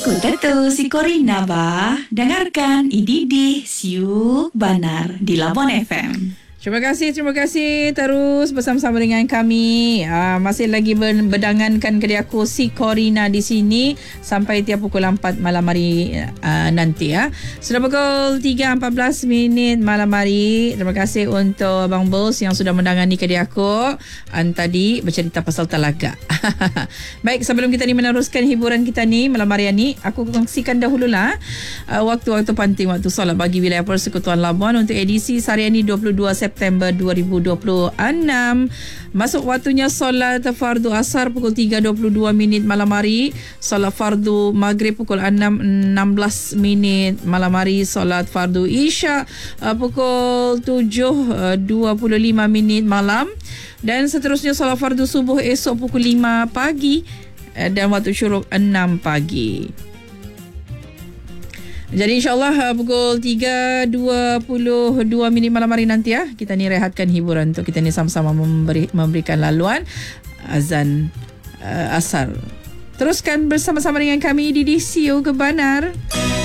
Kutatu si Corina ba? Dengarkan IDD Siu Banar di Labuan FM. Terima kasih terus bersama-sama dengan kami. Masih lagi berdangankan kedai aku si Corina di sini sampai tiap pukul 4 malam hari nanti ya. Sudah pukul 3.14 malam hari. Terima kasih untuk Abang Bos yang sudah mendangani kedai aku tadi bercerita pasal talaga. Baik, sebelum kita ni meneruskan hiburan kita ni malam hari ni, aku kongsikan dahululah waktu-waktu penting waktu solat bagi wilayah Persekutuan Labuan untuk edisi seharian ni 22 September 2026. Masuk waktunya solat fardu asar pukul 3.22 malam hari, solat fardu maghrib pukul 6.16 malam hari, solat fardu isya pukul 7.25 malam, dan seterusnya solat fardu subuh esok pukul 5 pagi dan waktu syuruk 6 pagi. Jadi insyaAllah pukul 3.22 malam hari nanti ya, kita ni rehatkan hiburan untuk kita ni sama-sama memberikan laluan azan asar. Teruskan bersama-sama dengan kami di DCU Kebanar.